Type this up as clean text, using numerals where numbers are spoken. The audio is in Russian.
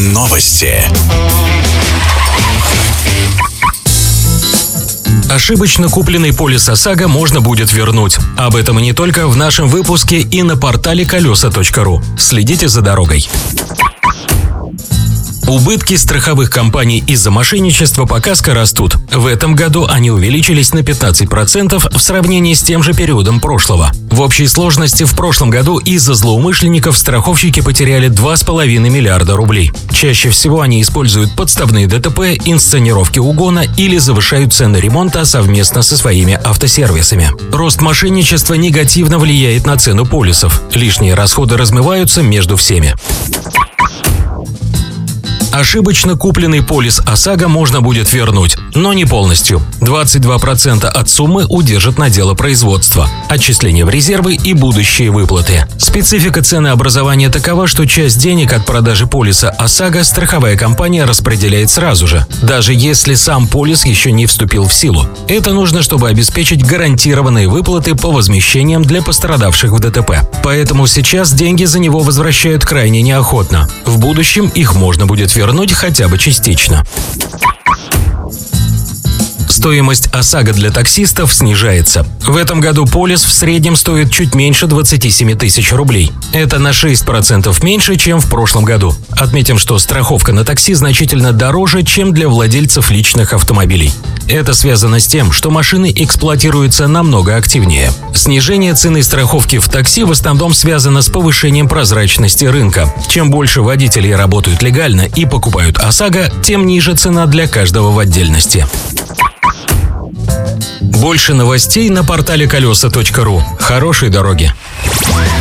Новости. Ошибочно купленный полис ОСАГО можно будет вернуть. Об этом и не только в нашем выпуске и на портале колеса.ру. Следите за дорогой. Убытки страховых компаний из-за мошенничества по КАСКО растут. В этом году они увеличились на 15% в сравнении с тем же периодом прошлого. В общей сложности в прошлом году из-за злоумышленников страховщики потеряли 2,5 миллиарда рублей. Чаще всего они используют подставные ДТП, инсценировки угона или завышают цены ремонта совместно со своими автосервисами. Рост мошенничества негативно влияет на цену полисов. Лишние расходы размываются между всеми. Ошибочно купленный полис ОСАГО можно будет вернуть, но не полностью. 22% от суммы удержат на дело производства, отчисления в резервы и будущие выплаты. Специфика ценообразования такова, что часть денег от продажи полиса ОСАГО страховая компания распределяет сразу же, даже если сам полис еще не вступил в силу. Это нужно, чтобы обеспечить гарантированные выплаты по возмещениям для пострадавших в ДТП. Поэтому сейчас деньги за него возвращают крайне неохотно. В будущем их можно будет вернуть хотя бы частично. Стоимость ОСАГО для таксистов снижается. В этом году полис в среднем стоит чуть меньше 27 тысяч рублей. Это на 6% меньше, чем в прошлом году. Отметим, что страховка на такси значительно дороже, чем для владельцев личных автомобилей. Это связано с тем, что машины эксплуатируются намного активнее. Снижение цены страховки в такси в основном связано с повышением прозрачности рынка. Чем больше водителей работают легально и покупают ОСАГО, тем ниже цена для каждого в отдельности. Больше новостей на портале колеса.ру. Хорошей дороги!